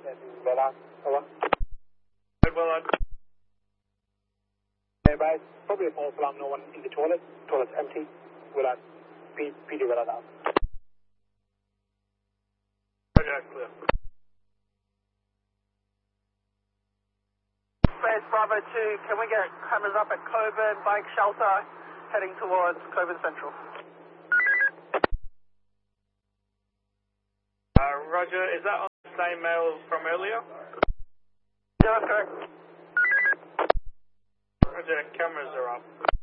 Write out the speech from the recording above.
This is Willard. Over. Willard. Hey, guys. Probably a false alarm. No one in the toilet. Toilet's empty. Willard. PD Willard out. Okay, clear. Space Bravo 2, can we get cameras up at Coburn Bike Shelter, heading towards Coburn Central? Roger, is that on the same mail from earlier? Yeah, that's correct. Roger, cameras are up.